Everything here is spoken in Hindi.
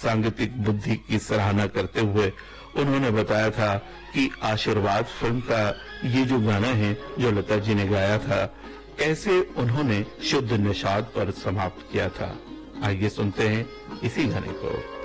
सांगीतिक बुद्धि की सराहना करते हुए उन्होंने बताया था कि आशीर्वाद फिल्म का ये जो गाना है जो लता जी ने गाया था, कैसे उन्होंने शुद्ध निषाद पर समाप्त किया था। आइए सुनते हैं इसी गाने को।